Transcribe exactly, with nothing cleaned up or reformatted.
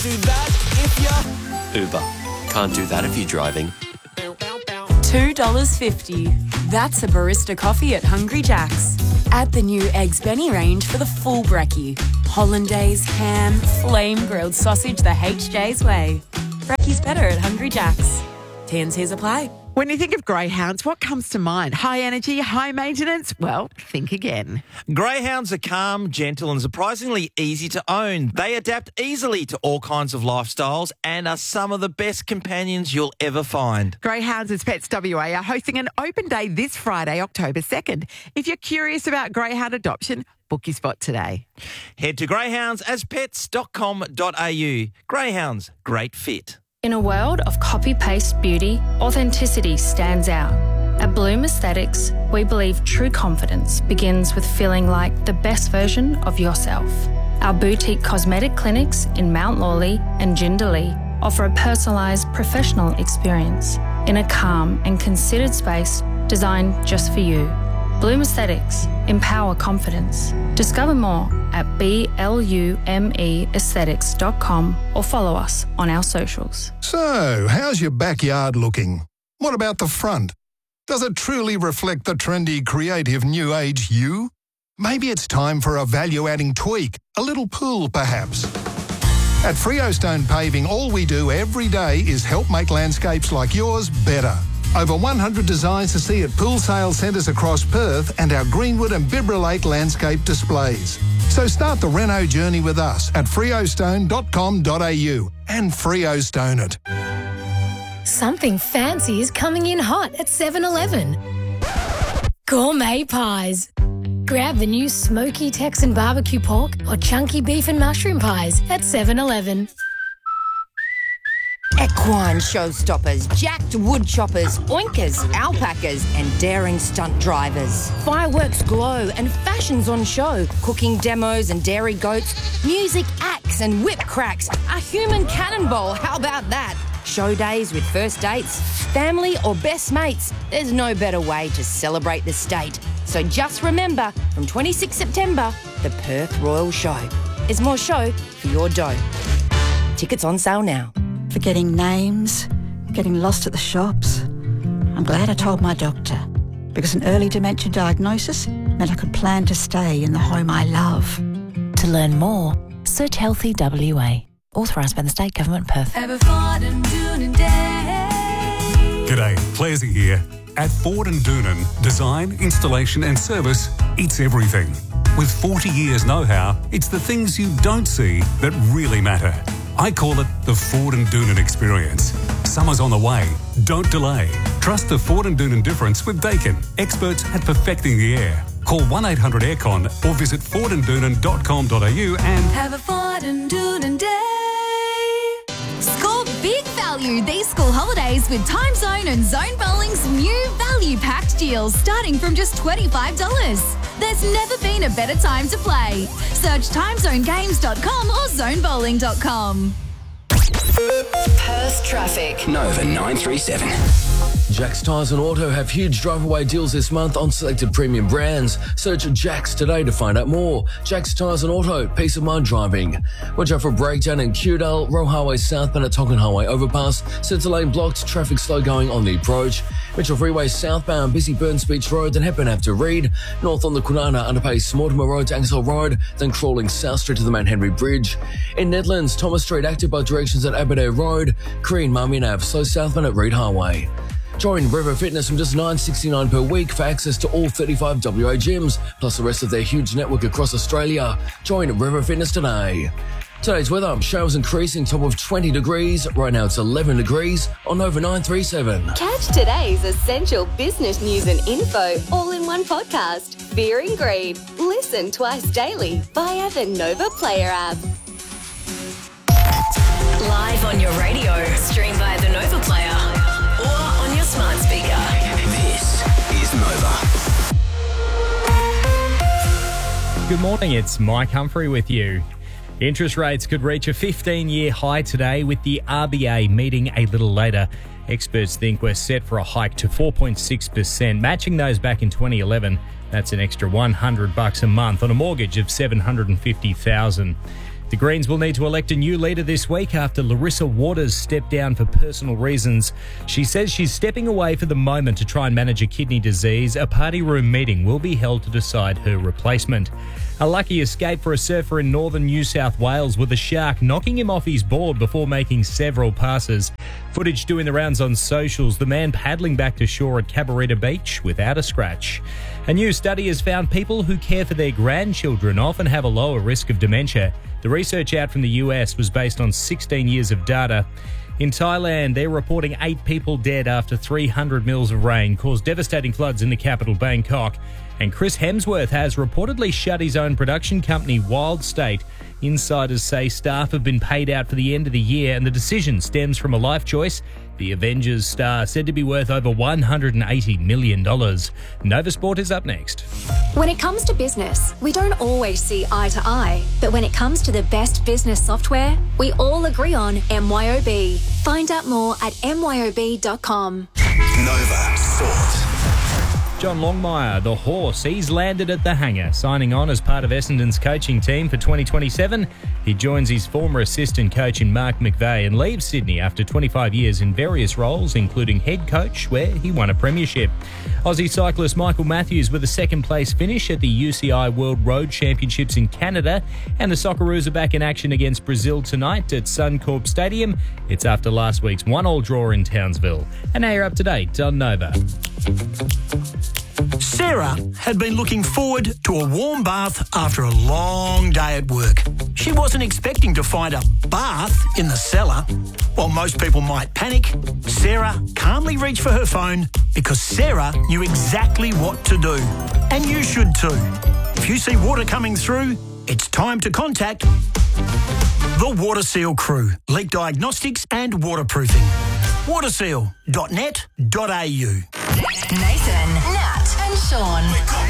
Do that if you're... Uber. Can't do that if you're driving. two dollars fifty. That's a barista coffee at Hungry Jack's. Add the new Eggs Benny range for the full brekkie. Hollandaise, ham, flame grilled sausage the H J's way. Brekkie's better at Hungry Jack's. T and C's apply. When you think of greyhounds, what comes to mind? High energy, high maintenance? Well, think again. Greyhounds are calm, gentle and surprisingly easy to own. They adapt easily to all kinds of lifestyles and are some of the best companions you'll ever find. Greyhounds as Pets W A are hosting an open day this Friday, October second. If you're curious about greyhound adoption, book your spot today. Head to greyhounds as pets dot com dot a u. Greyhounds, great fit. In a world of copy-paste beauty, authenticity stands out. At Bloom Aesthetics, we believe true confidence begins with feeling like the best version of yourself. Our boutique cosmetic clinics in Mount Lawley and Jindalee offer a personalised professional experience in a calm and considered space designed just for you. Bloom Aesthetics. Empower confidence. Discover more at blume aesthetics dot com or follow us on our socials. So, how's your backyard looking? What about the front? Does it truly reflect the trendy, creative, new age you? Maybe it's time for a value-adding tweak, a little pool perhaps. At Frio Stone Paving, all we do every day is help make landscapes like yours better. Over one hundred designs to see at pool sale centres across Perth and our Greenwood and Bibra Lake landscape displays. So start the reno journey with us at frio stone dot com dot a u and Frio Stone it. Something fancy is coming in hot at seven eleven. Gourmet pies. Grab the new smoky Texan barbecue pork or chunky beef and mushroom pies at seven eleven. Equine showstoppers, jacked wood choppers, oinkers, alpacas and daring stunt drivers. Fireworks glow and fashions on show. Cooking demos and dairy goats. Music acts and whip cracks. A human cannonball, how about that? Show days with first dates, family or best mates. There's no better way to celebrate the state. So just remember, from twenty-sixth September, the Perth Royal Show. There's more show for your dough. Tickets on sale now. Forgetting names, getting lost at the shops. I'm glad I told my doctor, because an early dementia diagnosis meant I could plan to stay in the home I love. To learn more, search Healthy W A. Authorised by the State Government, Perth. G'day, Clazy here. At Ford and Doonan, design, installation and service, it's everything. With forty years know-how, it's the things you don't see that really matter. I call it the Ford and Doonan experience. Summer's on the way. Don't delay. Trust the Ford and Doonan difference with Dakin, experts at perfecting the air. Call one eight hundred aircon or visit ford and doonan dot com dot a u and have a Ford and Doonan day. Score big value these school holidays with Time Zone and Zone Bowling's new value-packed deals starting from just twenty-five dollars. There's never been a better time to play. Search time zone games dot com or zone bowling dot com. Perth traffic. Nova nine three seven. Jack's Tyres and Auto have huge drive-away deals this month on selected premium brands. Search Jack's today to find out more. Jack's Tyres and Auto, peace of mind driving. Watch out for a breakdown in Kewdale, Roe Highway southbound at Tonkin Highway overpass. Centre lane blocked, traffic slow going on the approach. Mitchell Freeway southbound, busy Burns Beach Road, then Hepburn Ave to Reed. North on the Kwinana underpass, Mortimer Road to Ansell Road, then crawling South Street to the Mount Henry Bridge. In Nedlands, Thomas Street active by directions at Aberdare Road. Crean, Marmion Ave, slow southbound at Reed Highway. Join River Fitness from just nine dollars sixty-nine per week for access to all thirty-five W A gyms, plus the rest of their huge network across Australia. Join River Fitness today. Today's weather, showers increasing, top of twenty degrees. Right now it's eleven degrees on Nova nine three seven. Catch today's essential business news and info all in one podcast. Fear and Greed. Listen twice daily via the Nova Player app. Live on your radio, stream via the Nova Player or on your smart speaker. This is Nova. Good morning, it's Mike Humphrey with you. Interest rates could reach a fifteen-year high today with the R B A meeting a little later. Experts think we're set for a hike to four point six percent, matching those back in twenty eleven. That's an extra one hundred bucks a month on a mortgage of seven hundred fifty thousand dollars. The Greens will need to elect a new leader this week after Larissa Waters stepped down for personal reasons. She says she's stepping away for the moment to try and manage a kidney disease. A party room meeting will be held to decide her replacement. A lucky escape for a surfer in northern New South Wales with a shark knocking him off his board before making several passes. Footage doing the rounds on socials, the man paddling back to shore at Cabarita Beach without a scratch. A new study has found people who care for their grandchildren often have a lower risk of dementia. The research out from the U S was based on sixteen years of data. In Thailand, they're reporting eight people dead after three hundred mils of rain caused devastating floods in the capital, Bangkok. And Chris Hemsworth has reportedly shut his own production company, Wild State. Insiders say staff have been paid out for the end of the year, and the decision stems from a life choice. The Avengers star said to be worth over one hundred eighty million dollars. Nova Sport is up next. When it comes to business, we don't always see eye to eye. But when it comes to the best business software, we all agree on M Y O B. Find out more at m y o b dot com. Nova Sport. John Longmire, the horse, he's landed at the hangar, signing on as part of Essendon's coaching team for twenty twenty-seven. He joins his former assistant coach in Mark McVeigh and leaves Sydney after twenty-five years in various roles, including head coach, where he won a premiership. Aussie cyclist Michael Matthews with a second-place finish at the U C I World Road Championships in Canada. And the Socceroos are back in action against Brazil tonight at Suncorp Stadium. It's after last week's one-all draw in Townsville. And now you're up to date on Nova. Sarah had been looking forward to a warm bath after a long day at work. She wasn't expecting to find a bath in the cellar. While most people might panic, Sarah calmly reached for her phone because Sarah knew exactly what to do. And you should too. If you see water coming through, it's time to contact the Water Seal crew, leak diagnostics and waterproofing. water seal dot net dot a u. Nathan, Nat, and Sean.